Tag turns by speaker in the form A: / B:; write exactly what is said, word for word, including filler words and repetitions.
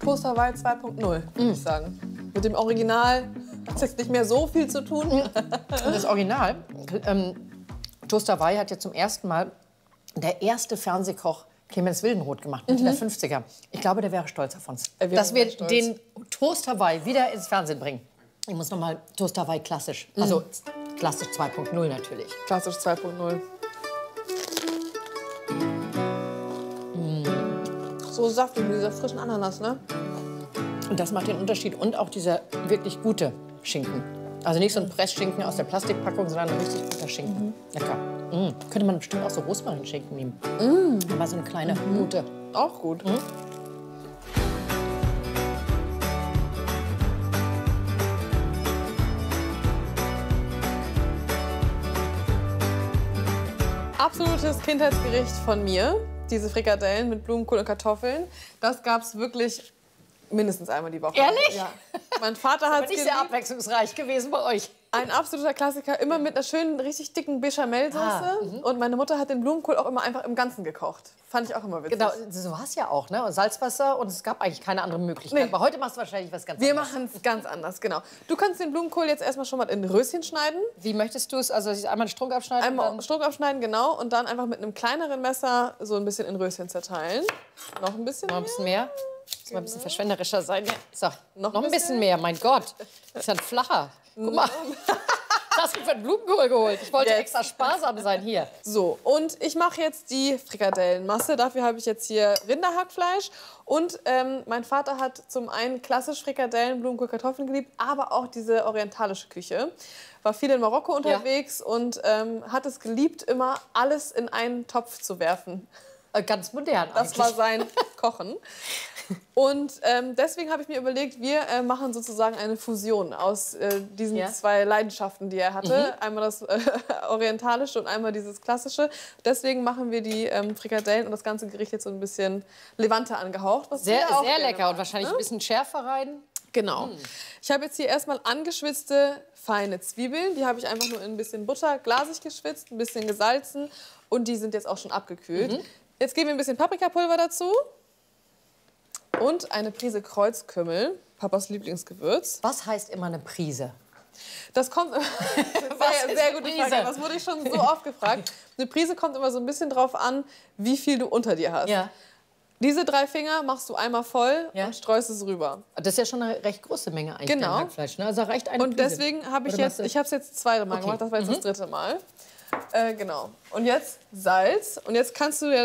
A: Toast Hawaii zwei Punkt null, würde mm. ich sagen. Mit dem Original hat es jetzt nicht mehr so viel zu tun.
B: Und das Original, ähm, Toast Hawaii hat ja zum ersten Mal der erste Fernsehkoch Clemens Wildenroth gemacht, Mitte mhm. der fünfziger. Ich glaube, der wäre stolz auf uns,
A: äh,
B: dass wir den Toast Hawaii wieder ins Fernsehen bringen. Ich muss noch mal Toast Hawaii klassisch, mhm. also klassisch zwei Punkt null natürlich.
A: Klassisch zwei Punkt null. Mm. So saftig mit dieser frischen Ananas, ne?
B: Und das macht den Unterschied. Und auch dieser wirklich gute Schinken. Also nicht so ein Pressschinken aus der Plastikpackung, sondern ein richtig guter Schinken. Mhm. Lecker. Mm. Könnte man bestimmt auch so Rosmarinschinken nehmen. Mm. Aber so eine kleine, mhm. gute.
A: Auch gut. Mhm. Absolutes Kindheitsgericht von mir. Diese Frikadellen mit Blumenkohl und Kartoffeln. Das gab's wirklich mindestens einmal die Woche.
B: Ehrlich?
A: Ja. Mein Vater hat es
B: nicht sehr abwechslungsreich gewesen bei euch.
A: Ein absoluter Klassiker, immer mit einer schönen, richtig dicken Bechamelsauce.
B: Ah,
A: und meine Mutter hat den Blumenkohl auch immer einfach im Ganzen gekocht. Fand ich auch immer witzig.
B: Genau, so war es ja auch, ne? Und Salzwasser und es gab eigentlich keine andere Möglichkeit. Nee. Aber heute machst du wahrscheinlich was ganz
A: Wir
B: anderes.
A: Wir machen es ganz anders, genau. Du kannst den Blumenkohl jetzt erstmal schon mal in Röschen schneiden.
B: Wie möchtest du es? Also einmal den Strunk abschneiden?
A: Einmal
B: dann
A: Strunk abschneiden, genau. Und dann einfach mit einem kleineren Messer so ein bisschen in Röschen zerteilen. Noch ein bisschen
B: Noch ein bisschen mehr. Muss mal ein bisschen verschwenderischer sein. So,
A: noch,
B: noch ein bisschen mehr, mein Gott. Das ist ja ein flacher. Guck mal. Das hast du für einen Blumenkohl geholt. Ich wollte jetzt extra sparsam sein hier.
A: So, und ich mache jetzt die Frikadellenmasse. Dafür habe ich jetzt hier Rinderhackfleisch. Und ähm, mein Vater hat zum einen klassisch Frikadellen, Blumenkohl, Kartoffeln geliebt, aber auch diese orientalische Küche. War viel in Marokko unterwegs ja. und ähm, hat es geliebt, immer alles in einen Topf zu werfen.
B: Ganz modern
A: Das
B: eigentlich.
A: war sein Kochen. Und ähm, deswegen habe ich mir überlegt, wir äh, machen sozusagen eine Fusion aus äh, diesen
B: ja.
A: zwei Leidenschaften, die er hatte. Mhm. Einmal das äh, Orientalische und einmal dieses Klassische. Deswegen machen wir die ähm, Frikadellen und das ganze Gericht jetzt so ein bisschen Levante angehaucht. Was
B: sehr
A: auch
B: sehr lecker
A: machen,
B: und wahrscheinlich
A: ne?
B: ein bisschen schärfer rein.
A: Genau. Mhm. Ich habe jetzt hier erstmal angeschwitzte feine Zwiebeln. Die habe ich einfach nur in ein bisschen Butter glasig geschwitzt, ein bisschen gesalzen und die sind jetzt auch schon abgekühlt. Mhm. Jetzt geben wir ein bisschen Paprikapulver dazu. Und eine Prise Kreuzkümmel, Papas Lieblingsgewürz.
B: Was heißt immer eine Prise?
A: Das kommt immer sehr, sehr gute Frage. Das wurde ich schon so oft gefragt. Eine Prise kommt immer so ein bisschen drauf an, wie viel du unter dir hast.
B: Ja.
A: Diese drei Finger machst du einmal voll ja. und streust es rüber.
B: Das ist ja schon eine recht große Menge eigentlich,
A: genau.
B: Hackfleisch, ne? Also reicht eine
A: Und
B: Prise.
A: deswegen habe ich jetzt, ich habe es jetzt zwei Mal okay. gemacht, das war jetzt mhm. das dritte Mal. Äh, genau. Und jetzt Salz. Und jetzt kannst du ja